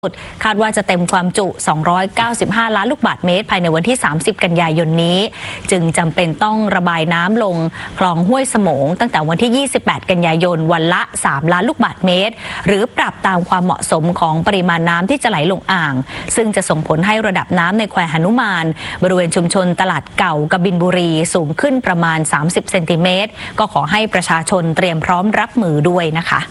คาดว่าจะเต็มความจุ 295 ล้านลูกบาศก์เมตรภายในวันที่ 30 กันยายนนี้จึงจำเป็นต้องระบายน้ำลงคลองห้วยสมงตั้งแต่วันที่ 28 กันยายนวันละ 3 ล้านลูกบาศก์เมตรหรือปรับตามความเหมาะสมของปริมาณน้ำที่จะไหลลงอ่างซึ่งจะส่งผลให้ระดับน้ำในแควหนุมานบริเวณชุมชนตลาดเก่ากบินบุรีสูงขึ้นประมาณ 30 เซนติเมตรก็ขอให้ประชาชนเตรียมพร้อมรับมือด้วยนะคะ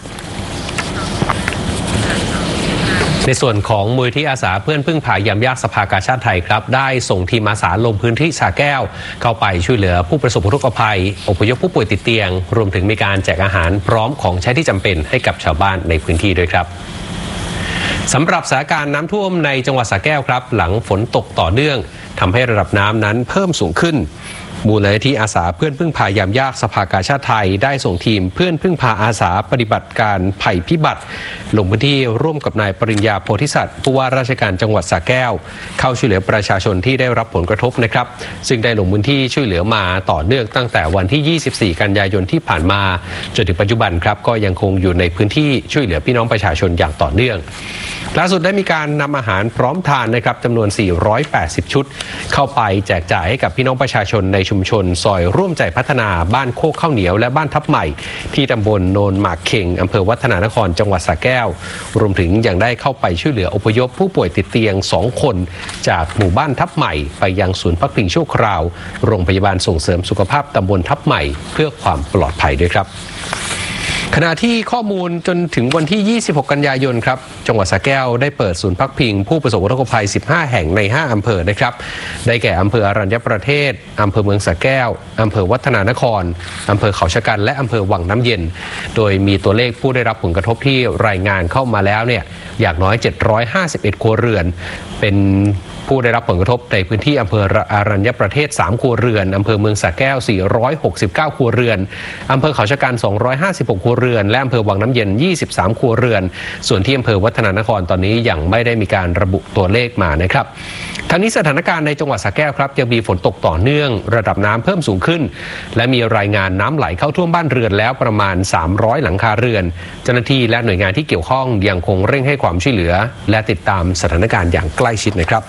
ในส่วนของมูลที่อาสาเพื่อนพึ่งพายามยากสภากาชาดไทยครับได้ส่งทีมอาสาลงพื้นที่สระแก้วเข้าไปช่วยเหลือผู้ประสบอุทกภัยอพยพผู้ป่วยติดเตียงรวมถึงมีการแจกอาหารพร้อมของใช้ที่จำเป็นให้กับชาวบ้านในพื้นที่ด้วยครับสำหรับสถานการณ์น้ำท่วมในจังหวัดสระแก้วครับหลังฝนตกต่อเนื่องทำให้ระดับน้ำนั้นเพิ่มสูงขึ้นมูลนิธิอาสาเพื่อนพึ่งพายามยากสภากาชาดไทยได้ส่งทีมเพื่อนพึ่งพาอาสาปฏิบัติการภัยพิบัติลงพื้นที่ร่วมกับนายปริญญาโพธิสัตว์ผู้ว่าราชการจังหวัดสระแก้วเข้าช่วยเหลือประชาชนที่ได้รับผลกระทบนะครับซึ่งได้ลงพื้นที่ช่วยเหลือมาต่อเนื่องตั้งแต่วันที่ 24 กันยายนที่ผ่านมาจนถึงปัจจุบันครับก็ยังคงอยู่ในพื้นที่ช่วยเหลือพี่น้องประชาชนอย่างต่อเนื่องล่าสุดได้มีการนำอาหารพร้อมทานนะครับจำนวน 480 ชุดเข้าไปแจกจ่ายให้กับพี่น้องประชาชนในชุมชนซอยร่วมใจพัฒนาบ้านโคกข้าวเหนียวและบ้านทับใหม่ที่ตำบลโนนหมากเข่งอำเภอวัฒนานครจังหวัดสระแก้วรวมถึงยังได้เข้าไปช่วยเหลืออพยพผู้ป่วยติดเตียง2 คนจากหมู่บ้านทับใหม่ไปยังศูนย์พักพิงชั่วคราวโรงพยาบาลส่งเสริมสุขภาพตำบลทับใหม่เพื่อความปลอดภัยด้วยครับขณะที่ข้อมูลจนถึงวันที่ 26 กันยายนครับจังหวัดสระแก้วได้เปิดศูนย์พักพิงผู้ประสบอุทกภัย 15 แห่งใน 5 อำเภอนะครับได้แก่อำเภออรัญญประเทศอำเภอเมืองสระแก้วอำเภอวัฒนานครอำเภอเขาชะกันและอำเภอวังน้ำเย็นโดยมีตัวเลขผู้ได้รับผลกระทบที่รายงานเข้ามาแล้วเนี่ยอย่างน้อย 751 ครัวเรือนเป็นผู้ได้รับผลกระทบในพื้นที่อำเภออรัญญประเทศ3 ครัวเรือนอำเภอเมืองสระแก้ว469 ครัวเรือนอำเภอเขาชะกัน256 ครัวเรือนและอำเภอวังน้ำเย็น23 ครัวเรือนส่วนที่อำเภอวัฒนานครตอนนี้ยังไม่ได้มีการระบุตัวเลขมานะครับทั้งนี้สถานการณ์ในจังหวัดสระแก้วครับยังมีฝนตกต่อเนื่องระดับน้ำเพิ่มสูงขึ้นและมีรายงานน้ำไหลเข้าท่วมบ้านเรือนแล้วประมาณ300 หลังคาเรือนเจ้าหน้าที่และหน่วยงานที่เกี่ยวข้องยังคงเร่งให้ความช่วยเหลือและติดตามสถานการณ์อย่างใกล้ชิดนะครับ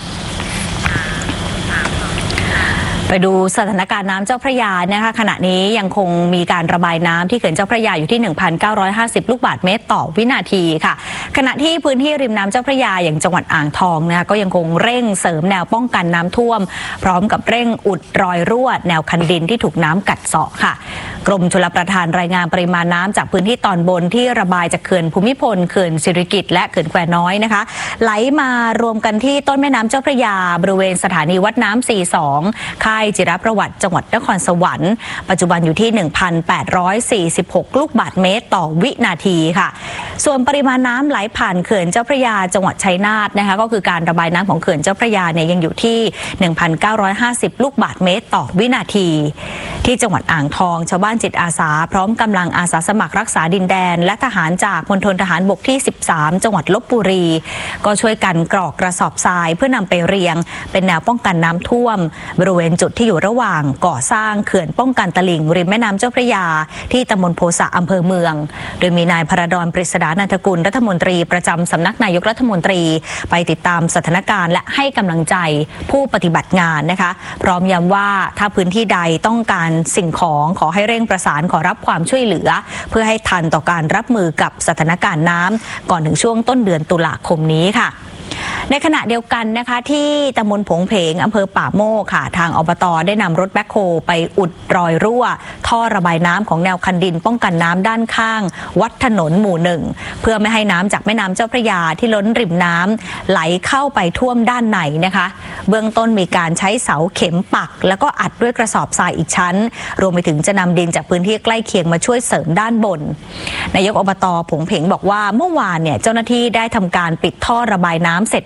ไปดูสถานการณ์น้ำเจ้าพระยานะคะขณะนี้ยังคงมีการระบายน้ำที่เขื่อนเจ้าพระยาอยู่ที่ 1,950 ลูกบาศก์เมตรต่อวินาทีค่ะขณะที่พื้นที่ริมน้ำเจ้าพระยาอย่างจังหวัดอ่างทองนะคะก็ยังคงเร่งเสริมแนวป้องกันน้ำท่วมพร้อมกับเร่งอุดรอยรั่วแนวคันดินที่ถูกน้ำกัดเซาะค่ะกรมชลประทานรายงานปริมาณน้ำจากพื้นที่ตอนบนที่ระบายจากเขื่อนภูมิพลเขื่อนสิริกิติ์และเขื่อนแควน้อยนะคะไหลมารวมกันที่ต้นแม่น้ำเจ้าพระยาบริเวณสถานีวัดน้ำ42ค่ายจิรประวัติจังหวัดนครสวรรค์ปัจจุบันอยู่ที่ 1,846 ลูกบาศก์เมตรต่อวินาทีค่ะส่วนปริมาณน้ำไหลผ่านเขื่อนเจ้าพระยาจังหวัดชัยนาทนะคะก็คือการระบายน้ำของเขื่อนเจ้าพระยาเนี่ยยังอยู่ที่ 1,950 ลูกบาศก์เมตรต่อวินาทีที่จังหวัดอ่างทองชาวบ้านจิตอาสาพร้อมกำลังอาสาสมัครรักษาดินแดนและทหารจากมณฑลทหารบกที่ 13 จังหวัดลพบุรีก็ช่วยกันกรอกกระสอบทรายเพื่อนำไปเรียงเป็นแนวป้องกันน้ำท่วมบริเวณจุดที่อยู่ระหว่างก่อสร้างเขื่อนป้องกันตลิ่งริมแม่น้ำเจ้าพระยาที่ตำบลโพสะอำเภอเมืองโดยมีนายพระดร ปริศดานันทกุลรัฐมนตรีประจำสำนักนายกรัฐมนตรีไปติดตามสถานการณ์และให้กำลังใจผู้ปฏิบัติงานนะคะพร้อมย้ำว่าถ้าพื้นที่ใดต้องการสิ่งของขอให้เร่งประสานขอรับความช่วยเหลือเพื่อให้ทันต่อการรับมือกับสถานการณ์น้ำก่อนถึงช่วงต้นเดือนตุลาคมนี้ค่ะในขณะเดียวกันนะคะที่ตำบลผงเพงอำเภอป่าโมกค่ะทางอบต.ได้นำรถแบ็คโฮไปอุดรอยรั่วท่อระบายน้ำของแนวคันดินป้องกันน้ำด้านข้างวัดถนนหมู่1เพื่อไม่ให้น้ำจากแม่น้ำเจ้าพระยาที่ล้นริมน้ำไหลเข้าไปท่วมด้านในนะคะเบื้องต้นมีการใช้เสาเข็มปักแล้วก็อัดด้วยกระสอบทรายอีกชั้นรวมไปถึงจะนำดินจากพื้นที่ใกล้เคียงมาช่วยเสริมด้านบนนายกอบต.ผงเพงบอกว่าเมื่อวานเนี่ยเจ้าหน้าที่ได้ทำการปิดท่อระบายน้ำเสร็จ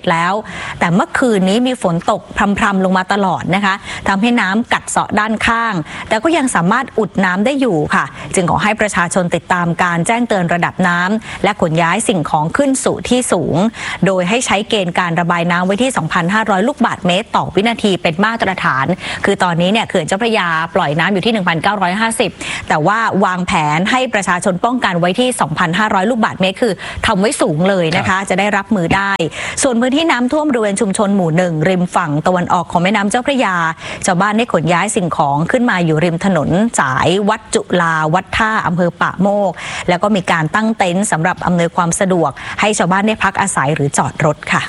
แล้ว แต่เมื่อคืนนี้มีฝนตกพรำๆลงมาตลอดนะคะทำให้น้ำกัดเซาะด้านข้างแต่ก็ยังสามารถอุดน้ำได้อยู่ค่ะจึงขอให้ประชาชนติดตามการแจ้งเตือนระดับน้ำและขนย้ายสิ่งของขึ้นสู่ที่สูงโดยให้ใช้เกณฑ์การระบายน้ำไว้ที่ 2,500 ลูกบาศก์เมตรต่อวินาทีเป็นมาตรฐานคือตอนนี้เนี่ยเขื่อนเจ้าพระยาปล่อยน้ำอยู่ที่ 1,950 แต่ว่าวางแผนให้ประชาชนป้องกันไว้ที่ 2,500 ลูกบาศก์เมตรคือทำไว้สูงเลยนะคะจะได้รับมือได้ส่วนพื้นที่น้ำท่วมบริเวณชุมชนหมู่ 1ริมฝั่งตะวันออกของแม่น้ำเจ้าพระยาชาวบ้านได้ขนย้ายสิ่งของขึ้นมาอยู่ริมถนนสายวัดจุฬาวัดท่าอำเภอป่าโมกแล้วก็มีการตั้งเต็นท์สำหรับอำนวยความสะดวกให้ชาวบ้านได้พักอาศัยหรือจอดรถค่ะ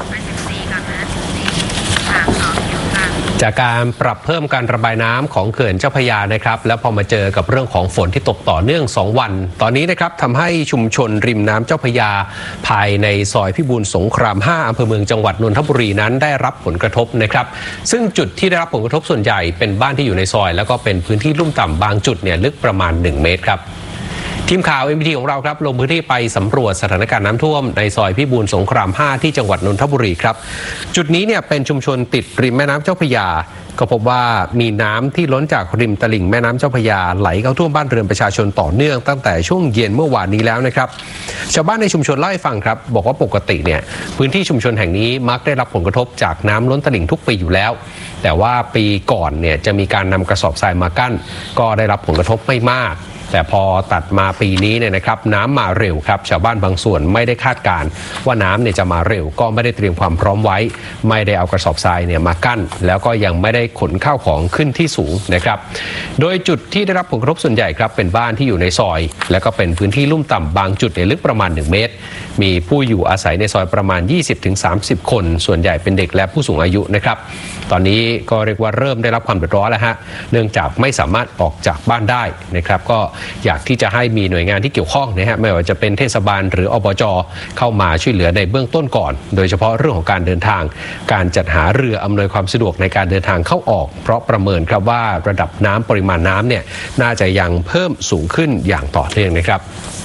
จากการปรับเพิ่มการระบายน้ำของเขื่อนเจ้าพระยานะครับแล้วพอมาเจอกับเรื่องของฝนที่ตกต่อเนื่อง2วันตอนนี้นะครับทำให้ชุมชนริมน้ำเจ้าพระยาภายในซอยพิบูลสงคราม5อำเภอเมืองจังหวัดนนทบุรีนั้นได้รับผลกระทบนะครับซึ่งจุดที่ได้รับผลกระทบส่วนใหญ่เป็นบ้านที่อยู่ในซอยแล้วก็เป็นพื้นที่ลุ่มต่ำบางจุดเนี่ยลึกประมาณ1เมตรครับทีมข่าว MPT ของเราครับลงพื้นที่ไปสำรวจสถานการณ์น้ำท่วมในซอยพิบูลสงคราม5ที่จังหวัดนนทบุรีครับจุดนี้เนี่ยเป็นชุมชนติดริมแม่น้ำเจ้าพระยาก็พบว่ามีน้ำที่ล้นจากริมตลิ่งแม่น้ำเจ้าพระยาไหลเข้าท่วมบ้านเรือนประชาชนต่อเนื่องตั้งแต่ช่วงเย็นเมื่อวานนี้แล้วนะครับชาวบ้านในชุมชนเล่าให้ฟังครับบอกว่าปกติเนี่ยพื้นที่ชุมชนแห่งนี้มักได้รับผลกระทบจากน้ำล้นตลิ่งทุกปีอยู่แล้วแต่ว่าปีก่อนเนี่ยจะมีการนำกระสอบทรายมากั้นก็ได้รับผลกระทบไม่มากแต่พอตัดมาปีนี้เนี่ยนะครับน้ำมาเร็วครับชาวบ้านบางส่วนไม่ได้คาดการณ์ว่าน้ำเนี่ยจะมาเร็วก็ไม่ได้เตรียมความพร้อมไว้ไม่ได้เอากระสอบทรายเนี่ยมากั้นแล้วก็ยังไม่ได้ขนข้าวของขึ้นที่สูงนะครับโดยจุดที่ได้รับผลกระทบส่วนใหญ่ครับเป็นบ้านที่อยู่ในซอยแล้วก็เป็นพื้นที่ลุ่มต่ำบางจุดเนี่ยลึกประมาณ1เมตรมีผู้อยู่อาศัยในซอยประมาณ 20-30 คนส่วนใหญ่เป็นเด็กและผู้สูงอายุนะครับตอนนี้ก็เรียกว่าเริ่มได้รับความเดือดร้อนแล้วฮะเนื่องจากไม่สามารถออกจากบ้านได้นะครับก็อยากที่จะให้มีหน่วยงานที่เกี่ยวข้องนะฮะไม่ว่าจะเป็นเทศบาลหรืออบจ.เข้ามาช่วยเหลือในเบื้องต้นก่อนโดยเฉพาะเรื่องของการเดินทางการจัดหาเรืออำนวยความสะดวกในการเดินทางเข้าออกเพราะประเมินครับว่าระดับน้ำปริมาณน้ำเนี่ยน่าจะยังเพิ่มสูงขึ้นอย่างต่อเนื่องนะครับ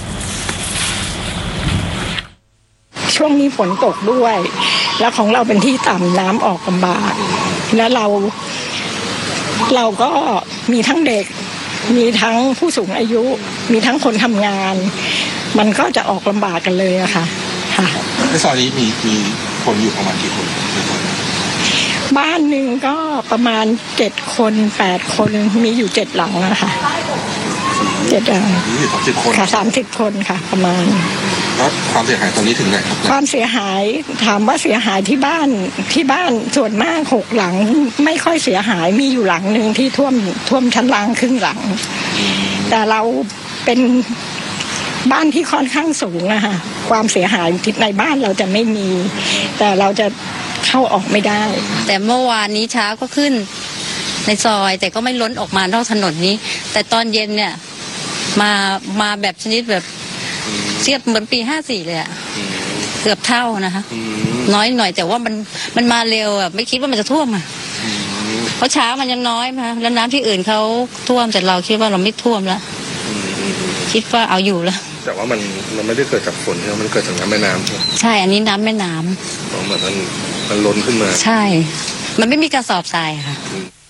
ช่วงนี้ฝนตกด้วยแล้วของเราเป็นที่ต่ำน้ำออกลำบากแล้วเราก็มีทั้งเด็กมีทั้งผู้สูงอายุมีทั้งคนทำงานมันก็จะออกลำบากกันเลยอะค่ะในซอยนี้มีคนอยู่ประมาณกี่คนบ้านหนึ่งก็ประมาณ7 คน 8 คนมีอยู่7 หลังนะคะ7 หลัง 30 คนค่ะ30 คนค่ะประมาณแล้วความเสียหายตอนนี้ถึงไหนครับความเสียหายถามว่าเสียหายที่บ้านส่วนมาก6 หลังไม่ค่อยเสียหายมีอยู่หลังนึงที่ท่วมชั้นล่างครึ่งหลังแต่เราเป็นบ้านที่ค่อนข้างสูงนะคะความเสียหายในบ้านเราจะไม่มีแต่เราจะเข้าออกไม่ได้แต่เมื่อวานนี้เช้าก็ขึ้นในซอยแต่ก็ไม่ล้นออกมานอกถนนนี้แต่ตอนเย็นเนี่ยมาแบบชนิดแบบเทียบเหมือนปี54เลยอะเกือบเท่านะคะน้อยหน่อยแต่ว่ามันมาเร็วอะไม่คิดว่ามันจะท่วมอะเพราะเช้ามันยังน้อยมาแล้วน้ำที่อื่นเขาท่วมแต่เราคิดว่าเราไม่ท่วมแล้วคิดว่าเอาอยู่แล้วแต่ว่ามันไม่ได้เกิดจากฝนใช่ไหมมันเกิดจากน้ำแม่น้ำใช่อันนี้น้ำแม่น้ำเหมือนมันล้นขึ้นมาใช่มันไม่มีกระสอบทรายค่ะ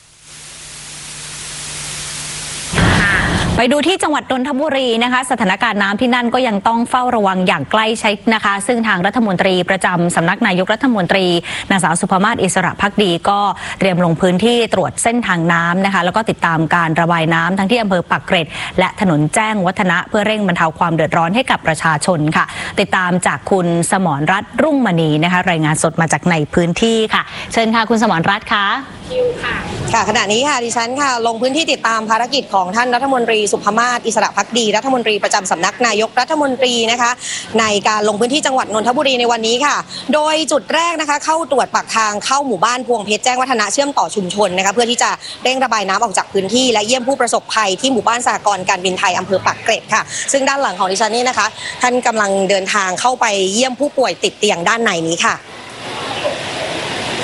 ไปดูที่จังหวัดนนทบุรีนะคะสถานการณ์น้ำที่นั่นก็ยังต้องเฝ้าระวังอย่างใกล้ชิดนะคะซึ่งทางรัฐมนตรีประจำสำนักนายกรัฐมนตรีนางสาวสุภมาศอิสระภักดีก็เตรียมลงพื้นที่ตรวจเส้นทางน้ำนะคะแล้วก็ติดตามการระบายน้ำทั้งที่อำเภอปากเกร็ดและถนนแจ้งวัฒนะเพื่อเร่งบรรเทาความเดือดร้อนให้กับประชาชนค่ะติดตามจากคุณสมรรัตน์รุ่งมณีนะคะรายงานสดมาจากในพื้นที่ค่ะเชิญค่ะคุณสมรรัตน์ค่ะค่ะขณะนี้ค่ะดิฉันค่ะลงพื้นที่ติดตามภารกิจของท่านรัฐมนตรีสุภมาศอิสระภักดีรัฐมนตรีประจำสำนักนายกรัฐมนตรีนะคะในการลงพื้นที่จังหวัดนนทบุรีในวันนี้ค่ะโดยจุดแรกนะคะเข้าตรวจปากทางเข้าหมู่บ้านพวงเพชรแจ้งวัฒนะเชื่อมต่อชุมชนนะคะเพื่อที่จะเร่งระบายน้ำออกจากพื้นที่และเยี่ยมผู้ประสบภัยที่หมู่บ้านสหกรณ์การบินไทยอำเภอปากเกร็ดค่ะซึ่งด้านหลังของดิฉันนี่นะคะท่านกำลังเดินทางเข้าไปเยี่ยมผู้ป่วยติดเตียงด้านในนี้ค่ะ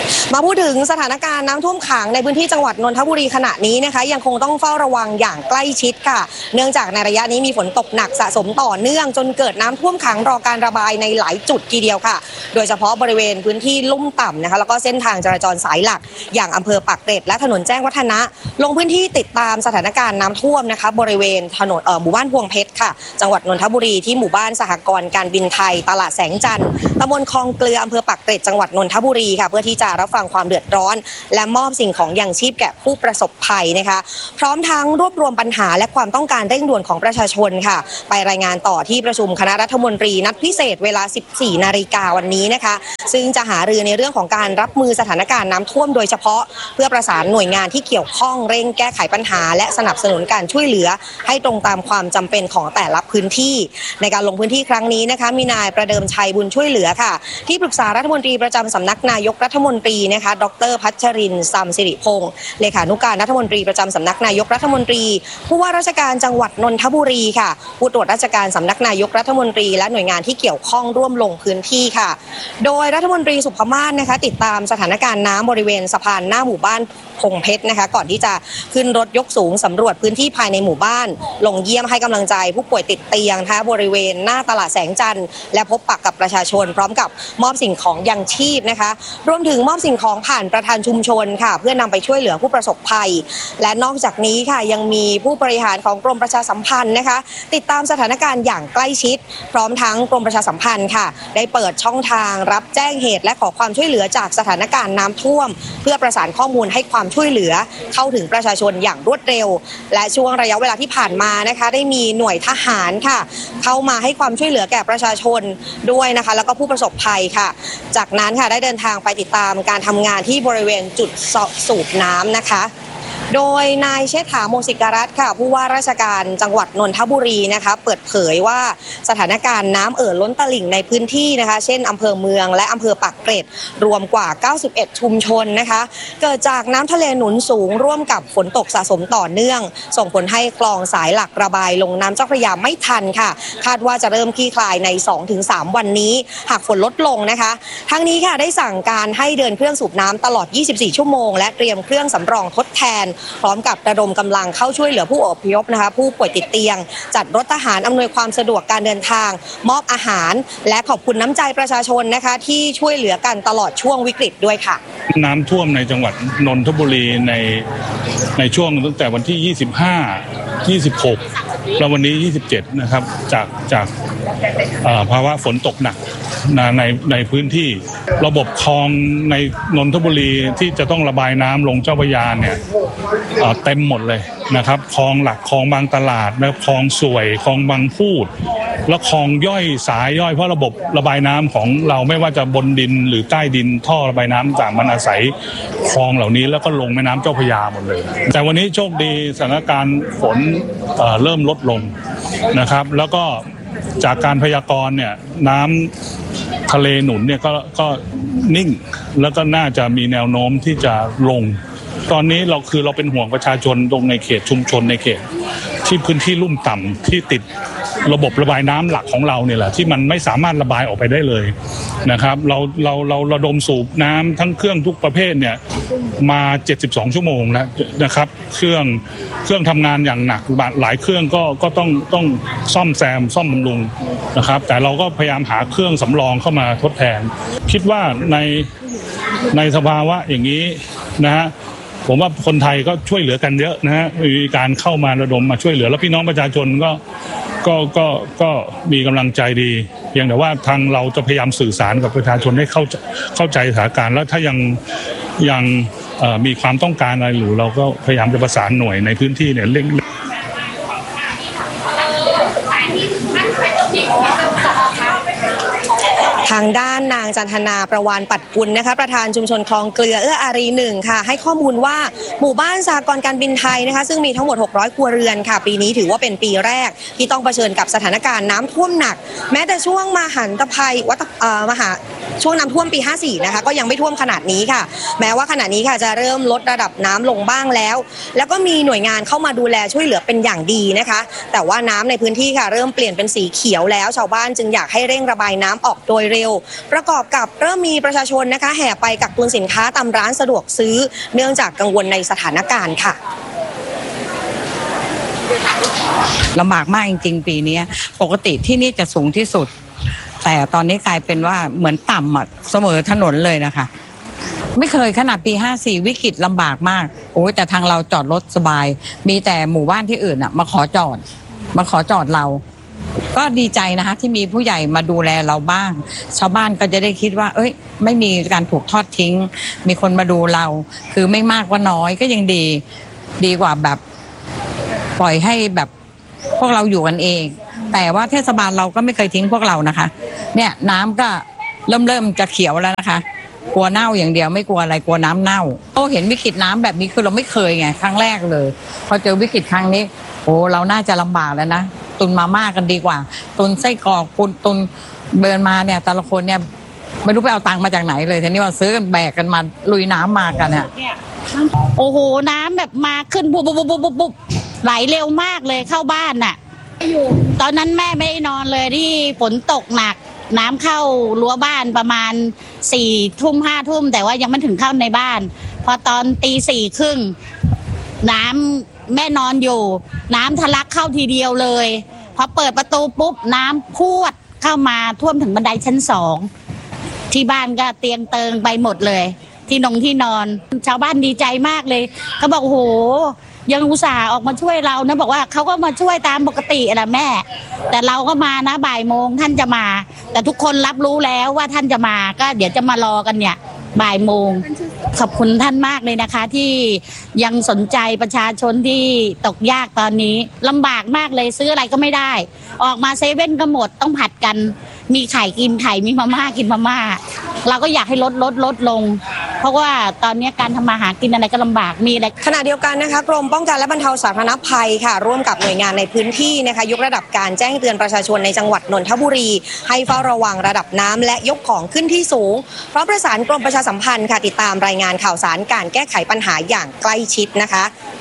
มาพูดถึงสถานการณ์น้ำท่วมขังในพื้นที่จังหวัดนนทบุรีขณะนี้นะคะยังคงต้องเฝ้าระวังอย่างใกล้ชิดค่ะเนื่องจากในระยะนี้มีฝนตกหนักสะสมต่อเนื่องจนเกิดน้ำท่วมขังรอการระบายในหลายจุดทีเดียวค่ะโดยเฉพาะบริเวณพื้นที่ลุ่มต่ำนะคะแล้วก็เส้นทางจราจรสายหลักอย่างอำเภอปากเกร็ดและถนนแจ้งวัฒนะลงพื้นที่ติดตามสถานการณ์น้ำท่วมนะคะบริเวณถนนหมู่บ้านพวงเพชรค่ะจังหวัดนนทบุรีที่หมู่บ้านสหกรณ์การบินไทยตลาดแสงจันทร์ตำบลคลองเกลืออำเภอปากเกร็ดจังหวัดนนทบุรีค่ะเพื่อที่จะรับฟังความเดือดร้อนและมอบสิ่งของยังชีพแก่ผู้ประสบภัยนะคะพร้อมทั้งรวบรวมปัญหาและความต้องการเร่งด่วนของประชาชนค่ะไปรายงานต่อที่ประชุมคณะรัฐมนตรีนัดพิเศษเวลา 14 นาฬิกาวันนี้นะคะซึ่งจะหารือในเรื่องของการรับมือสถานการณ์น้ำท่วมโดยเฉพาะเพื่อประสานหน่วยงานที่เกี่ยวข้องเร่งแก้ไขปัญหาและสนับสนุนการช่วยเหลือให้ตรงตามความจำเป็นของแต่ละพื้นที่ในการลงพื้นที่ครั้งนี้นะคะมีนายประเดิมชัยบุญช่วยเหลือค่ะที่ปรึกษารัฐมนตรีประจำสำนักนายกรัฐมนตรีนะคะดร.พัชรินทร์ ซัมสิริพงษ์เลขานุการรัฐมนตรีประจำสำนักนายกรัฐมนตรีผู้ว่าราชการจังหวัดนนทบุรีค่ะผู้ตรวจราชการสำนักนายกรัฐมนตรีและหน่วยงานที่เกี่ยวข้องร่วมลงพื้นที่ค่ะโดยรัฐมนตรีสุภมาศนะคะติดตามสถานการณ์น้ำบริเวณสะพานหน้าหมู่บ้านพงเพชรนะคะก่อนที่จะขึ้นรถยกสูงสำรวจพื้นที่ภายในหมู่บ้านลงเยี่ยมให้กำลังใจผู้ป่วยติดเตียงนะคะบริเวณหน้าตลาดแสงจันทร์และพบปะกับประชาชนพร้อมกับมอบสิ่งของยังชีพนะคะรวมถึงมอบสิ่งของผ่านประธานชุมชนค่ะเพื่อนำไปช่วยเหลือผู้ประสบภัยและนอกจากนี้ค่ะยังมีผู้บริหารของกรมประชาสัมพันธ์นะคะติดตามสถานการณ์อย่างใกล้ชิดพร้อมทั้งกรมประชาสัมพันธ์ค่ะได้เปิดช่องทางรับแจ้งเหตุและขอความช่วยเหลือจากสถานการณ์น้ำท่วมเพื่อประสานข้อมูลให้ความช่วยเหลือเข้าถึงประชาชนอย่างรวดเร็วและช่วงระยะเวลาที่ผ่านมานะคะได้มีหน่วยทหารค่ะเข้ามาให้ความช่วยเหลือแก่ประชาชนด้วยนะคะแล้วก็ผู้ประสบภัยค่ะจากนั้นค่ะได้เดินทางไปติดตามการทำงานที่บริเวณจุดสูบน้ำนะคะโดยนายเชษฐา โมสิการัตน์ค่ะผู้ว่าราชการจังหวัดนนทบุรีนะคะเปิดเผยว่าสถานการณ์น้ำล้นตลิ่งในพื้นที่นะคะเช่นอำเภอเมืองและอำเภอปากเกร็ดรวมกว่า91ชุมชนนะคะเกิดจากน้ำทะเลหนุนสูงร่วมกับฝนตกสะสมต่อเนื่องส่งผลให้คลองสายหลักระบายลงน้ำเจ้าพระยาไม่ทันค่ะคาดว่าจะเริ่มคลี่คลายใน 2-3 วันนี้หากฝนลดลงนะคะทั้งนี้ค่ะได้สั่งการให้เดินเครื่องสูบน้ำตลอด24ชั่วโมงและเตรียมเครื่องสำรองทดแทนพร้อมกับระดมกำลังเข้าช่วยเหลือผู้อพยพนะคะผู้ป่วยติดเตียงจัดรถทหารอำนวยความสะดวกการเดินทางมอบอาหารและขอบคุณน้ำใจประชาชนนะคะที่ช่วยเหลือกันตลอดช่วงวิกฤตด้วยค่ะน้ำท่วมในจังหวัดนนทบุรีในช่วงตั้งแต่วันที่25 26แล้ววันนี้27นะครับจากภาวะฝนตกหนักในพื้นที่ระบบคลองในนนทบุรีที่จะต้องระบายน้ำลงเจ้าพระยาเนี่ยเต็มหมดเลยนะครับคลองหลักคลองบางตลาดและคลองสวยคลองบางพูดแล้วคลองย่อยสายย่อยเพราะระบบระบายน้ำของเราไม่ว่าจะบนดินหรือใต้ดินท่อระบายน้ำต่างมันอาศัยคลองเหล่านี้แล้วก็ลงแม่น้ำเจ้าพระยาหมดเลยแต่วันนี้โชคดีสถานการณ์ฝนเริ่มลดลงนะครับแล้วก็จากการพยากรณ์เนี่ยน้ำทะเลหนุนเนี่ยก็นิ่งแล้วก็น่าจะมีแนวโน้มที่จะลงตอนนี้เราเป็นห่วงประชาชนตรงในเขตชุมชนในเขตที่พื้นที่ลุ่มต่ำที่ติดระบบระบายน้ำหลักของเราเนี่ยแหละที่มันไม่สามารถระบายออกไปได้เลยนะครับเราระดมสูบน้ำทั้งเครื่องทุกประเภทเนี่ยมา72ชั่วโมงแล้วนะครับเครื่องทำงานอย่างหนักหลายเครื่องก็ต้องซ่อมแซมซ่อมบำรุงนะครับแต่เราก็พยายามหาเครื่องสำรองเข้ามาทดแทนคิดว่าในสภาวะอย่างนี้นะฮะผมว่าคนไทยก็ช่วยเหลือกันเยอะนะฮะมีการเข้ามาระดมมาช่วยเหลือแล้วพี่น้องประชาชนก็มีกำลังใจดีเพียงแต่ว่าทางเราจะพยายามสื่อสารกับประชาชนให้เข้าใจสถานการณ์แล้วถ้ายังมีความต้องการอะไรหรือเราก็พยายามจะประสานหน่วยในพื้นที่เนี่ยเร่งทางด้านนางจันทนาประวานปัดกุลนะคะประธานชุมชนคลองเกลืออารี1ค่ะให้ข้อมูลว่าหมู่บ้านสหกรณ์การบินไทยนะคะซึ่งมีทั้งหมด600ครัวเรือนค่ะปีนี้ถือว่าเป็นปีแรกที่ต้องเผชิญกับสถานการณ์น้ำท่วมหนักแม้แต่ช่วงมหันตภัยช่วงน้ำท่วมปี54นะคะก็ยังไม่ท่วมขนาดนี้ค่ะแม้ว่าขณะนี้ค่ะจะเริ่มลดระดับน้ำลงบ้างแล้วก็มีหน่วยงานเข้ามาดูแลช่วยเหลือเป็นอย่างดีนะคะแต่ว่าน้ำในพื้นที่ค่ะเริ่มเปลี่ยนเป็นสีเขียวแล้วชาวบ้านจึงอยากให้เร่งระบายน้ำออกโดยเร็วประกอบกับเริ่มมีประชาชนนะคะแห่ไปกักตุนสินค้าตามร้านสะดวกซื้อเนื่องจากกังวลในสถานการณ์ค่ะลำบากมากจริงๆปีนี้ปกติที่นี่จะสูงที่สุดแต่ตอนนี้กลายเป็นว่าเหมือนต่ำเสมอถนนเลยนะคะไม่เคยขนาดปี54วิกฤตลำบากมากโอ้ยแต่ทางเราจอดรถสบายมีแต่หมู่บ้านที่อื่นมาขอจอดเราก็ดีใจนะคะที่มีผู้ใหญ่มาดูแลเราบ้างชาวบ้านก็จะได้คิดว่าไม่มีการถูกทอดทิ้งมีคนมาดูเราคือไม่มากก็น้อยก็ยังดีกว่าแบบปล่อยให้แบบพวกเราอยู่กันเองแต่ว่าเทศบาลเราก็ไม่เคยทิ้งพวกเรานะคะเนี่ยน้ำก็เริ่มจะเขียวแล้วนะคะกลัวเน่าอย่างเดียวไม่กลัวอะไรกลัวน้ำเน่าเห็นวิกฤตน้ำแบบนี้คือเราไม่เคยไงครั้งแรกเลยพอเจอวิกฤตครั้งนี้เราน่าจะลำบากแล้วนะตุนมาม่ากันดีกว่าตุนไส้กรอกตุนเบิร์นมาเนี่ยแต่ละคนเนี่ยไม่รู้ไปเอาตังค์มาจากไหนเลยทีนี้ว่าซื้อกันแบกกันมาลุยน้ำมากันเนี่ยโอ้โหน้ำแบบมาขึ้นปุ๊บไหลเร็วมากเลยเข้าบ้านน่ะตอนนั้นแม่ไม่ได้นอนเลยที่ฝนตกหนักน้ำเข้ารั้วบ้านประมาณ4 ทุ่ม 5 ทุ่มแต่ว่ายังไม่ถึงเข้าในบ้านพอตอนตี 4 ครึ่งน้ำแม่นอนอยู่น้ำทะลักเข้าทีเดียวเลยพอเปิดประตูปุ๊บน้ำพรวดเข้ามาท่วมถึงบันไดชั้น2ที่บ้านก็เตียงเติงไปหมดเลยที่นอนชาวบ้านดีใจมากเลยเขาบอกโอ้โหยังอุตส่าห์ออกมาช่วยเรานะบอกว่าเขาก็มาช่วยตามปกติแหละแม่แต่เราก็มานะบ่ายโมงท่านจะมาแต่ทุกคนรับรู้แล้วว่าท่านจะมาก็เดี๋ยวจะมารอกันเนี่ยบ่ายโมงขอบคุณท่านมากเลยนะคะที่ยังสนใจประชาชนที่ตกยากตอนนี้ลำบากมากเลยซื้ออะไรก็ไม่ได้ออกมาเซเว่นก็หมดต้องผัดกันมีไข่กินไข่มีมาม่ากินมาม่าเราก็อยากให้ลดลงเพราะว่าตอนนี้การทำมาหากินอะไรก็ลำบากมีอะไรขณะเดียวกันนะคะกรมป้องกันและบรรเทาสาธารณภัยค่ะร่วมกับหน่วยงานในพื้นที่นะคะยกระดับการแจ้งเตือนประชาชนในจังหวัดนนทบุรีให้เฝ้าระวังระดับน้ำและยกของขึ้นที่สูงพร้อมประสานกรมประชาสัมพันธ์ค่ะติดตามรายงานข่าวสารการแก้ไขปัญหาอย่างใกล้ชิดนะคะ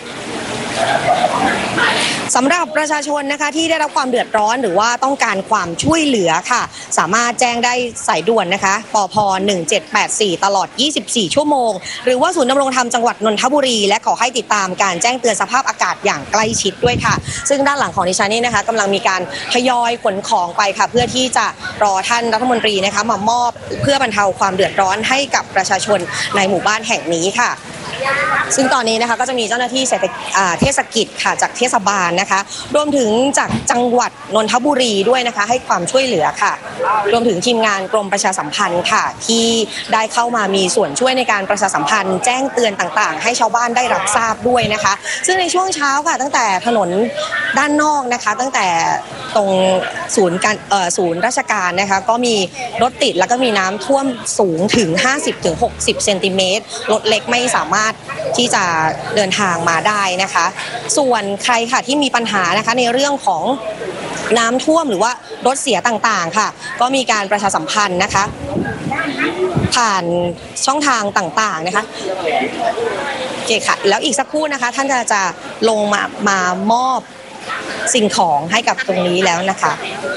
สำหรับประชาชนนะคะที่ได้รับความเดือดร้อนหรือว่าต้องการความช่วยเหลือค่ะสามารถแจ้งได้สายด่วนนะคะปพ1784ตลอด24ชั่วโมงหรือว่าศูนย์ดำรงธรรมจังหวัดนนทบุรีและขอให้ติดตามการแจ้งเตือนสภาพอากาศอย่างใกล้ชิดด้วยค่ะซึ่งด้านหลังของดิฉันนี่นะคะกำลังมีการทยอยขนของไปค่ะเพื่อที่จะรอท่านรัฐมนตรีนะคะมามอบเพื่อบรรเทาความเดือดร้อนให้กับประชาชนในหมู่บ้านแห่งนี้ค่ะซึ่งตอนนี้นะคะก็จะมีเจ้าหน้าที่เทศกิจค่ะจากเทศบาลนะคะรวมถึงจากจังหวัดนนทบุรีด้วยนะคะให้ความช่วยเหลือค่ะรวมถึงทีมงานกรมประชาสัมพันธ์ค่ะที่ได้เข้ามามีส่วนช่วยในการประชาสัมพันธ์แจ้งเตือนต่างๆให้ชาวบ้านได้รับทราบด้วยนะคะซึ่งในช่วงเช้าค่ะตั้งแต่ถนนด้านนอกนะคะตั้งแต่ตรงศูนย์ราชการนะคะก็มีรถติดแล้วก็มีน้ำท่วมสูงถึง 50-60 เซนติเมตรรถเล็กไม่สามารถที่จะเดินทางมาได้นะคะส่วนใครค่ะที่มีปัญหานะคะในเรื่องของน้ำท่วมหรือว่ารถเสียต่างๆค่ะก็มีการประชาสัมพันธ์นะคะผ่านช่องทางต่างๆนะคะโอเคค่ะแล้วอีกสักครู่นะคะท่านจะลงมามอบสิ่งของให้กับตรงนี้แล้วนะคะ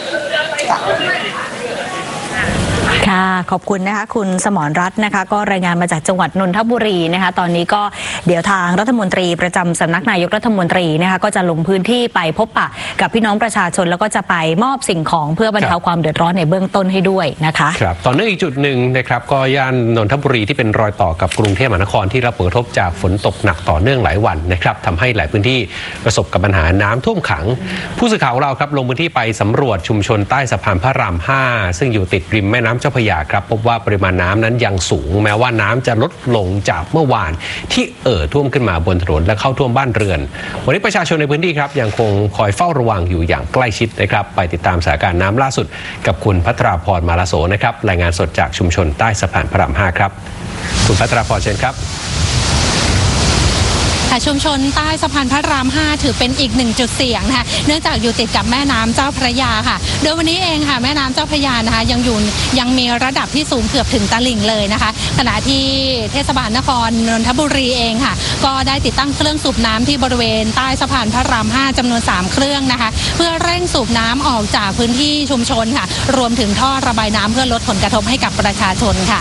ค่ะขอบคุณนะคะคุณสมรรัตน์นะคะก็รายงานมาจากจังหวัดนนทบุรีนะคะตอนนี้ก็เดี๋ยวทางรัฐมนตรีประจำสำนักนายกรัฐมนตรีนะคะก็จะลงพื้นที่ไปพบปะกับพี่น้องประชาชนแล้วก็จะไปมอบสิ่งของเพื่อบรรเทาความเดือดร้อนในเบื้องต้นให้ด้วยนะคะครับต่อเนื่องอีกจุดหนึ่งนะครับก็ย่านนนทบุรีที่เป็นรอยต่อกับกรุงเทพมหานครที่รับผลกระทบจากฝนตกหนักต่อเนื่องหลายวันนะครับทำให้หลายพื้นที่ประสบกับปัญหาน้ำท่วมขังผู้สื่อข่าวของเราครับลงพื้นที่ไปสำรวจชุมชนใต้สะพานพระราม 5ซึ่งอยู่ติดริมแม่น้ำเจ้าพระยาครับพบว่าปริมาณน้ำนั้นยังสูงแม้ว่าน้ำจะลดลงจากเมื่อวานที่ท่วมขึ้นมาบนถนนและเข้าท่วมบ้านเรือนวันนี้ประชาชนในพื้นที่ครับยังคงคอยเฝ้าระวังอยู่อย่างใกล้ชิดนะครับไปติดตามสถานการณ์น้ำล่าสุดกับคุณภัทราพรมาลาโสนะครับรายงานสดจากชุมชนใต้สะพานพระราม 5ครับคุณภัทราพรเชิญครับค่ะชุมชนใต้สะพานพระราม 5ถือเป็นอีกหนึ่งจุดเสี่ยงนะคะเนื่องจากอยู่ติดกับแม่น้ำเจ้าพระยาค่ะโดยวันนี้เองค่ะแม่น้ำเจ้าพระยานะคะยังมีระดับที่สูงเกือบถึงตลิ่งเลยนะคะขณะที่เทศบาลนครนนทบุรีเองค่ะก็ได้ติดตั้งเครื่องสูบน้ำที่บริเวณใต้สะพานพระราม 5จำนวน3เครื่องนะคะเพื่อเร่งสูบน้ำออกจากพื้นที่ชุมชนค่ะรวมถึงท่อระบายน้ำเพื่อลดผลกระทบให้กับประชาชนค่ะ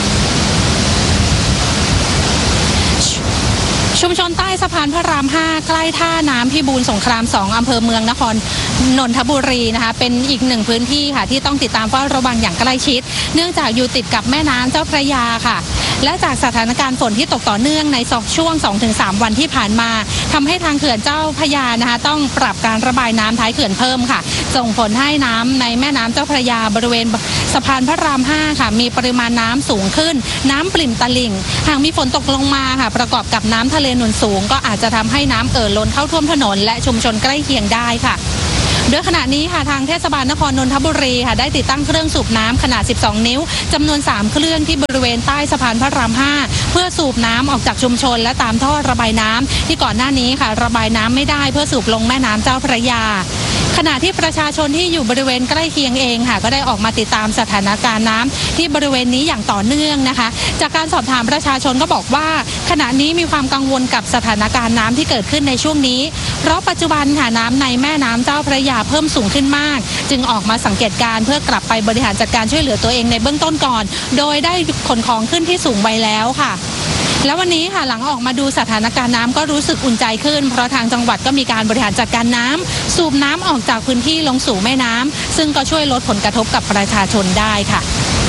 ชุมชนใต้สะพานพระราม 5ใกล้ท่าน้ำพิบูลสงคราม2อำเภอเมืองนครนนทบุรีนะคะเป็นอีกหนึ่งพื้นที่ค่ะที่ต้องติดตามเฝ้าระวังอย่างใกล้ชิดเนื่องจากอยู่ติดกับแม่น้ำเจ้าพระยาค่ะและจากสถานการณ์ฝนที่ตกต่อเนื่องในช่วง 2-3 วันที่ผ่านมาทำให้ทางเขื่อนเจ้าพระยานะคะต้องปรับการระบายน้ำท้ายเขื่อนเพิ่มค่ะส่งผลให้น้ำในแม่น้ำเจ้าพระยาบริเวณสะพานพระราม 5ค่ะมีปริมาณน้ำสูงขึ้นน้ำปริ่มตลิ่งหากมีฝนตกลงมาค่ะประกอบกับน้ำทะเลหนุนสูงก็อาจจะทำให้น้ำล้นเข้าท่วมถนนและชุมชนใกล้เคียงได้ค่ะโดยขณะนี้ค่ะทางเทศบาลนครนนทบุรีค่ะได้ติดตั้งเครื่องสูบน้ำขนาด12นิ้วจำนวน3เครื่องที่บริเวณใต้สะพานพระราม 5เพื่อสูบน้ำออกจากชุมชนและตามท่อระบายน้ำที่ก่อนหน้านี้ค่ะระบายน้ำไม่ได้เพื่อสูบลงแม่น้ำเจ้าพระยาขณะที่ประชาชนที่อยู่บริเวณใกล้เคียงเองค่ะก็ได้ออกมาติดตามสถานการณ์น้ำที่บริเวณนี้อย่างต่อเนื่องนะคะจากการสอบถามประชาชนก็บอกว่าขณะนี้มีความกังวลกับสถานการณ์น้ำที่เกิดขึ้นในช่วงนี้เพราะปัจจุบันค่ะน้ำในแม่น้ำเจ้าพระยาเพิ่มสูงขึ้นมากจึงออกมาสังเกตการเพื่อกลับไปบริหารจัดการช่วยเหลือตัวเองในเบื้องต้นก่อนโดยได้ขนของขึ้นที่สูงไว้แล้วค่ะแล้ววันนี้ค่ะหลังออกมาดูสถานการณ์น้ำก็รู้สึกอุ่นใจขึ้นเพราะทางจังหวัดก็มีการบริหารจัดการน้ำสูบน้ำออกจากพื้นที่ลงสู่แม่น้ำซึ่งก็ช่วยลดผลกระทบกับประชาชนได้ค่ะ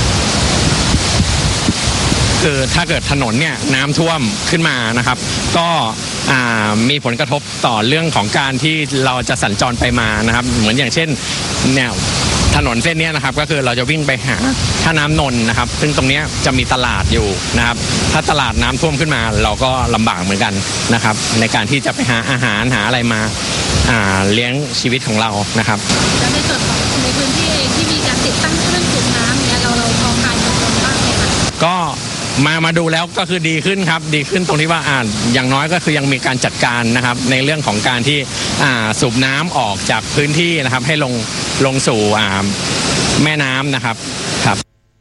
คือถ้าเกิดถนนเนี่ยน้ำท่วมขึ้นมานะครับก็มีผลกระทบต่อเรื่องของการที่เราจะสัญจรไปมานะครับเหมือนอย่างเช่นแนวถนนเส้นนี้นะครับก็คือเราจะวิ่งไปหาท่าน้ำนนท์นะครับซึ่งตรงนี้จะมีตลาดอยู่นะครับถ้าตลาดน้ำท่วมขึ้นมาเราก็ลำบากเหมือนกันนะครับในการที่จะไปหาอาหารหาอะไรมาเลี้ยงชีวิตของเรานะครับแล้วในส่วนของในพื้นที่เองที่มีการติดตั้งเครื่องสูบน้ำเนี่ยเราพอคลายกังวลบ้างไหมคะก็มาดูแล้วก็คือดีขึ้นครับดีขึ้นตรงที่ว่าอย่างน้อยก็คือยังมีการจัดการนะครับในเรื่องของการที่สูบน้ำออกจากพื้นที่นะครับให้ลงสู่แม่น้ำนะครับครับ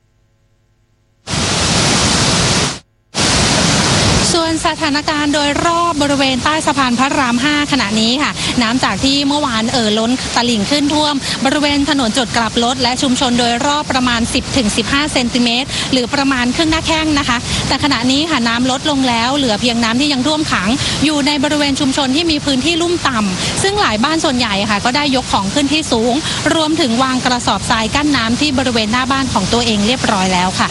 ส่วนสถานการณ์โดยรอบบริเวณใต้สะพานพระราม 5ขณะนี้ค่ะน้ำจากที่เมื่อวานล้นตลิ่งขึ้นท่วมบริเวณถนนจุดกลับรถและชุมชนโดยรอบประมาณ 10-15 เซนติเมตรหรือประมาณครึ่งหน้าแข้งนะคะแต่ขณะนี้ค่ะน้ำลดลงแล้วเหลือเพียงน้ำที่ยังท่วมขังอยู่ในบริเวณชุมชนที่มีพื้นที่ลุ่มต่ำซึ่งหลายบ้านส่วนใหญ่ค่ะก็ได้ยกของขึ้นที่สูงรวมถึงวางกระสอบทรายกั้นน้ำที่บริเวณหน้าบ้านของตัวเองเรียบร้อยแล้วค่ะ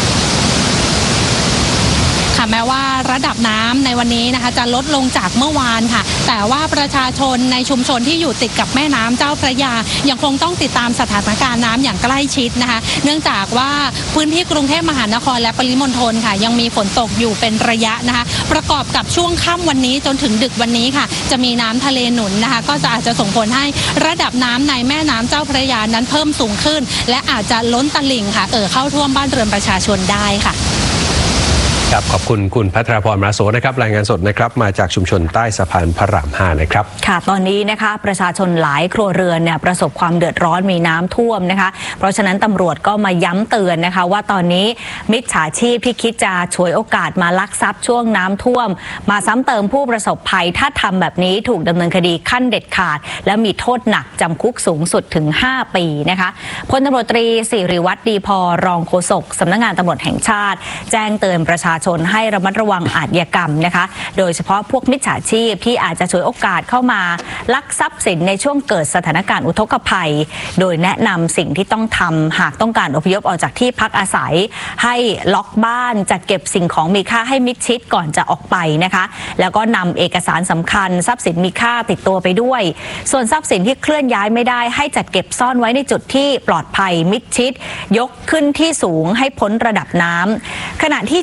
แม้ว่าระดับน้ำในวันนี้นะคะจะลดลงจากเมื่อวานค่ะแต่ว่าประชาชนในชุมชนที่อยู่ติดกับแม่น้ำเจ้าพระยายังคงต้องติดตามสถานการณ์น้ำอย่างใกล้ชิดนะคะเนื่องจากว่าพื้นที่กรุงเทพมหานครและปริมณฑลค่ะยังมีฝนตกอยู่เป็นระยะนะคะประกอบกับช่วงค่ำวันนี้จนถึงดึกวันนี้ค่ะจะมีน้ำทะเลหนุนนะคะก็จะอาจจะส่งผลให้ระดับน้ำในแม่น้ำเจ้าพระยานั้นเพิ่มสูงขึ้นและอาจจะล้นตลิ่งค่ะเข้าท่วมบ้านเรือนประชาชนได้ค่ะครับขอบคุณคุณภัทรพร มราโสนะครับรายงานสดนะครับมาจากชุมชนใต้สะพานพระราม 5นะครับค่ะตอนนี้นะคะประชาชนหลายครัวเรือนเนี่ยประสบความเดือดร้อนมีน้ำท่วมนะคะเพราะฉะนั้นตำรวจก็มาย้ำเตือนนะคะว่าตอนนี้มิจฉาชีพที่คิดจะฉวยโอกาสมาลักทรัพย์ช่วงน้ำท่วมมาซ้ำเติมผู้ประสบภัยถ้าทำแบบนี้ถูกดำเนินคดีขั้นเด็ดขาดและมีโทษหนักจำคุกสูงสุดถึง5 ปีนะคะพลตำรวจตรีสิริวัฒน์ดีพอรองโฆษกสำนักงานตำรวจแห่งชาติแจ้งเตือนประชาชนให้ระมัดระวังอาชญากรรมนะคะโดยเฉพาะพวกมิจฉาชีพที่อาจจะฉวยโอกาสเข้ามาลักทรัพย์สินในช่วงเกิดสถานการณ์อุทกภัยโดยแนะนำสิ่งที่ต้องทำหากต้องการอพยพออกจากที่พักอาศัยให้ล็อกบ้านจัดเก็บสิ่งของมีค่าให้มิดชิดก่อนจะออกไปนะคะแล้วก็นำเอกสารสำคัญทรัพย์สินมีค่าติดตัวไปด้วยส่วนทรัพย์สินที่เคลื่อนย้ายไม่ได้ให้จัดเก็บซ่อนไว้ในจุดที่ปลอดภัยมิดชิดยกขึ้นที่สูงให้พ้นระดับน้ำขณะที่ชุมชน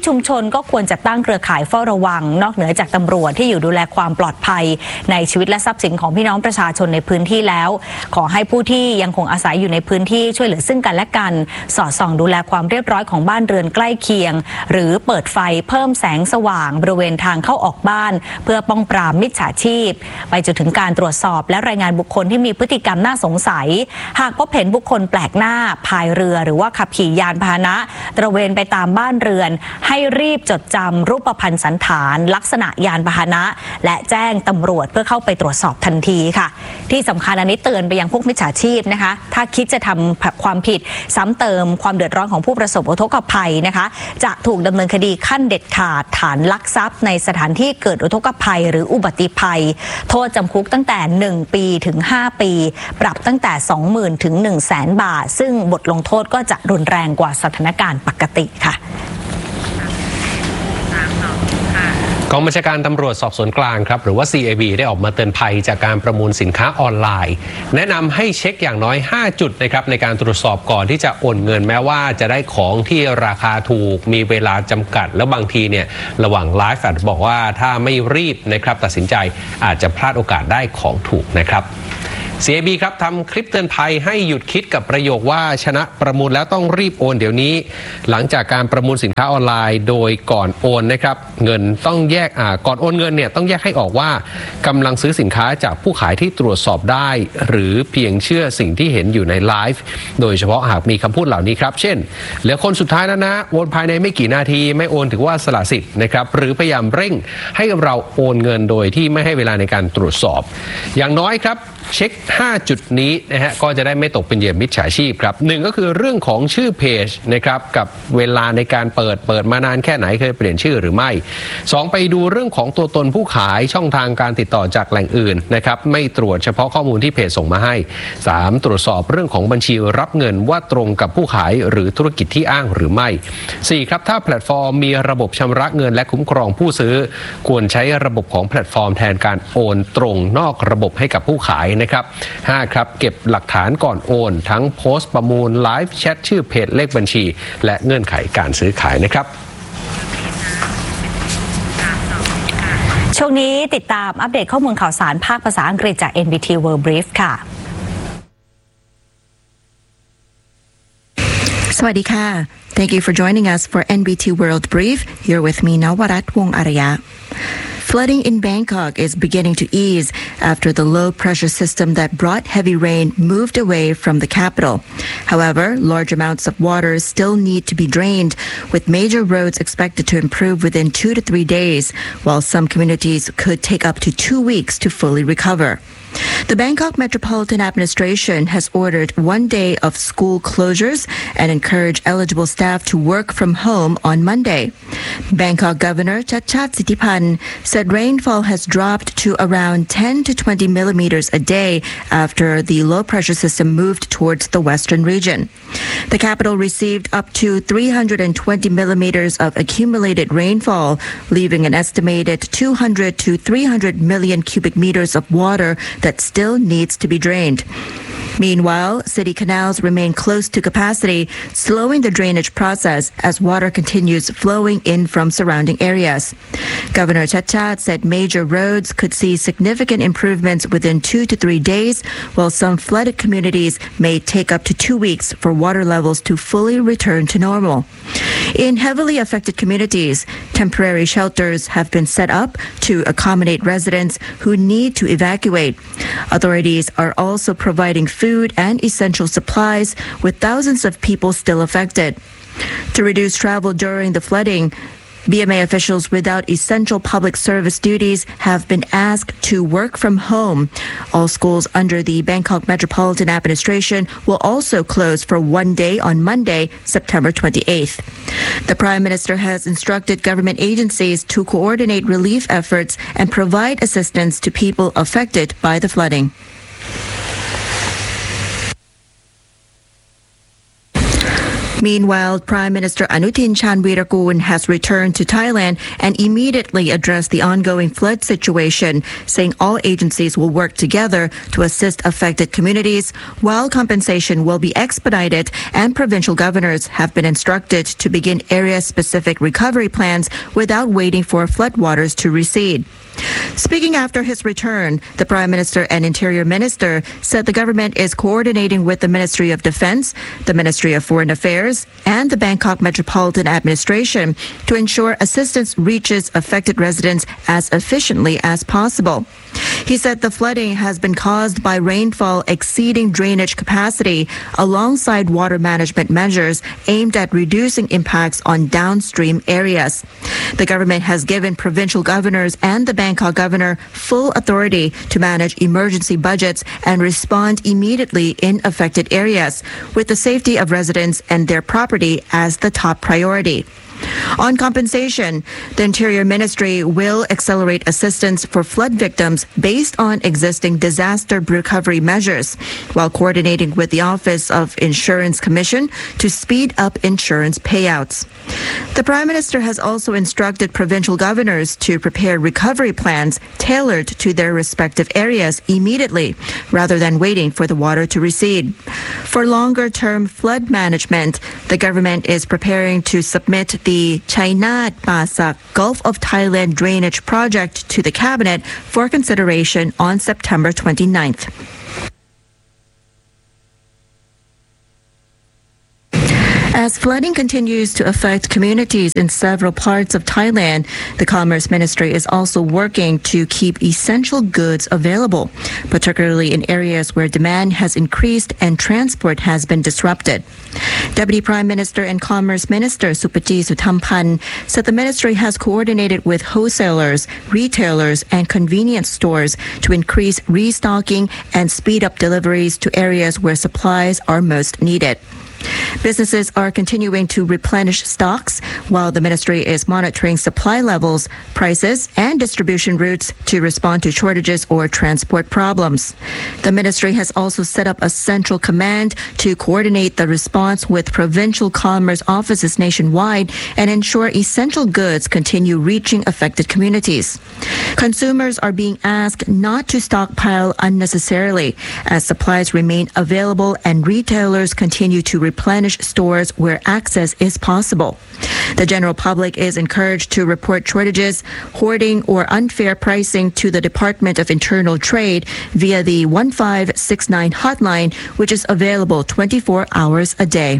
ลก็ควรจัดตั้งเครือข่ายเฝ้าระวังนอกเหนือจากตำรวจที่อยู่ดูแลความปลอดภัยในชีวิตและทรัพย์สินของพี่น้องประชาชนในพื้นที่แล้วขอให้ผู้ที่ยังคงอาศัยอยู่ในพื้นที่ช่วยเหลือซึ่งกันและกันสอดส่องดูแลความเรียบร้อยของบ้านเรือนใกล้เคียงหรือเปิดไฟเพิ่มแสงสว่างบริเวณทางเข้าออกบ้านเพื่อป้องปรามมิจฉาชีพไปจนถึงการตรวจสอบและรายงานบุคคลที่มีพฤติกรรมน่าสงสัยหากพบเห็นบุคคลแปลกหน้าพายเรือหรือว่าขับขี่ยานพาหนะตระเวนไปตามบ้านเรือนให้รีบจดจำรูปพรรณสันฐานลักษณะยานพาหนะและแจ้งตำรวจเพื่อเข้าไปตรวจสอบทันทีค่ะที่สำคัญอันนี้เตือนไปยังพวกมิจฉาชีพนะคะถ้าคิดจะทำความผิดซ้ำเติมความเดือดร้อนของผู้ประสบอุทกภัยนะคะจะถูกดำเนินคดีขั้นเด็ดขาดฐานลักทรัพย์ในสถานที่เกิดอุทกภัยหรืออุบัติภัยโทษจำคุกตั้งแต่1 ปีถึง5 ปีปรับตั้งแต่ 20,000 ถึง 100,000 บาทซึ่งบทลงโทษก็จะรุนแรงกว่าสถานการณ์ปกติค่ะกองบัญชาการตำรวจสอบสวนกลางครับหรือว่า CAB ได้ออกมาเตือนภัยจากการประมูลสินค้าออนไลน์แนะนำให้เช็คอย่างน้อย5จุดนะครับในการตรวจสอบก่อนที่จะโอนเงินแม้ว่าจะได้ของที่ราคาถูกมีเวลาจำกัดแล้วบางทีเนี่ยระหว่างไลฟ์บอกว่าถ้าไม่รีบนะครับตัดสินใจอาจจะพลาดโอกาสได้ของถูกนะครับ CAB ครับทำคลิปเตือนภัยให้หยุดคิดกับประโยคว่าชนะประมูลแล้วต้องรีบโอนเดี๋ยวนี้หลังจากการประมูลสินค้าออนไลน์โดยก่อนโอนนะครับเงินต้องแยกก่อนโอนเงินเนี่ยต้องแยกให้ออกว่ากำลังซื้อสินค้าจากผู้ขายที่ตรวจสอบได้หรือเพียงเชื่อสิ่งที่เห็นอยู่ในไลฟ์โดยเฉพาะหากมีคำพูดเหล่านี้ครับเช่นเหลือคนสุดท้ายแล้วนะโอนภายในไม่กี่นาทีไม่โอนถือว่าสละสิทธิ์นะครับหรือพยายามเร่งให้เราโอนเงินโดยที่ไม่ให้เวลาในการตรวจสอบอย่างน้อยครับเช็ค5จุดนี้นะฮะก็จะได้ไม่ตกเป็นเหยื่อมิจฉาชีพครับ1ก็คือเรื่องของชื่อเพจนะครับกับเวลาในการเปิดมานานแค่ไหนเคยเปลี่ยนชื่อหรือไม่2ไปดูเรื่องของตัวตนผู้ขายช่องทางการติดต่อจากแหล่งอื่นนะครับไม่ตรวจเฉพาะข้อมูลที่เพจส่งมาให้3ตรวจสอบเรื่องของบัญชีรับเงินว่าตรงกับผู้ขายหรือธุรกิจที่อ้างหรือไม่4ครับถ้าแพลตฟอร์มมีระบบชำระเงินและคุ้มครองผู้ซื้อควรใช้ระบบของแพลตฟอร์มแทนการโอนตรงนอกระบบให้กับผู้ขายนะครับ5ครับเก็บหลักฐานก่อนโอนทั้งโพสต์ประมูลไลฟ์แชทชื่อเพจเลขบัญชีและเงื่อนไขการซื้อขายนะครับช่วงนี้ติดตามอัปเดตข้อมูลข่าวสารภาคภาษาอังกฤษจาก NBT World Brief ค่ะสวัสดีค่ะ Thank you for joining us for NBT World Brief. You're with me, Nawarat Wong Arya. Flooding in Bangkok is beginning to ease after the low-pressure system that brought heavy rain moved away from the capital. However, large amounts of water still need to be drained, with major roads expected to improve within 2 to 3 days, while some communities could take up to 2 weeks to fully recover. The Bangkok Metropolitan Administration has ordered 1 day of school closures and encouraged eligible staff to work from home on Monday. Bangkok Governor Chhatchhat Sittipan said rainfall has dropped to around 10 to 20 millimeters a day after the low-pressure system moved towards the western region. The capital received up to 320 millimeters of accumulated rainfall, leaving an estimated 200 to 300 million cubic meters of water that still needs to be drained. Meanwhile, city canals remain close to capacity, slowing the drainage process as water continues flowing in from surrounding areas. Governor Chhatchhat said major roads could see significant improvements within 2 to 3 days, while some flooded communities may take up to 2 weeks for water levels to fully return to normal. In heavily affected communities, temporary shelters have been set up to accommodate residents who need to evacuate. Authorities are also providing food and essential supplies, with thousands of people still affected. To reduce travel during the flooding, BMA officials without essential public service duties have been asked to work from home. All schools under the Bangkok Metropolitan Administration will also close for 1 day on Monday, September 28th. The Prime Minister has instructed government agencies to coordinate relief efforts and provide assistance to people affected by the flooding. Meanwhile, Prime Minister Anutin Chanvirakul has returned to Thailand and immediately addressed the ongoing flood situation, saying all agencies will work together to assist affected communities, while compensation will be expedited and provincial governors have been instructed to begin area-specific recovery plans without waiting for floodwaters to recede. Speaking after his return, the Prime Minister and Interior Minister said the government is coordinating with the Ministry of Defense, the Ministry of Foreign Affairs, and the Bangkok Metropolitan Administration to ensure assistance reaches affected residents as efficiently as possible. He said the flooding has been caused by rainfall exceeding drainage capacity alongside water management measures aimed at reducing impacts on downstream areas. The government has given provincial governors and the Bangkok governor full authority to manage emergency budgets and respond immediately in affected areas, with the safety of residents and their property as the top priority. On compensation, the Interior Ministry will accelerate assistance for flood victims based on existing disaster recovery measures, while coordinating with the Office of Insurance Commission to speed up insurance payouts. The Prime Minister has also instructed provincial governors to prepare recovery plans tailored to their respective areas immediately, rather than waiting for the water to recede. For longer-term flood management, the government is preparing to submit the Chainat Pasak Gulf of Thailand Drainage Project to the Cabinet for consideration on September 29th. As flooding continues to affect communities in several parts of Thailand, the Commerce Ministry is also working to keep essential goods available, particularly in areas where demand has increased and transport has been disrupted. Deputy Prime Minister and Commerce Minister Supati Suthampan said the ministry has coordinated with wholesalers, retailers, and convenience stores to increase restocking and speed up deliveries to areas where supplies are most needed. Businesses are continuing to replenish stocks, while the ministry is monitoring supply levels, prices, and distribution routes to respond to shortages or transport problems. The ministry has also set up a central command to coordinate the response with provincial commerce offices nationwide and ensure essential goods continue reaching affected communities. Consumers are being asked not to stockpile unnecessarily as supplies remain available and retailers continue to replenish stores where access is possible. The general public is encouraged to report shortages, hoarding, or unfair pricing to the Department of Internal Trade via the 1569 hotline, which is available 24 hours a day.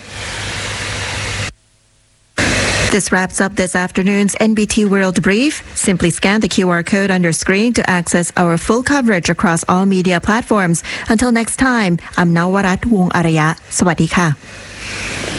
This wraps up this afternoon's NBT World Brief. Simply scan the QR code on your screen to access our full coverage across all media platforms. Until next time, I'm Nawarat Wong Araya. สวัสดีค่ะ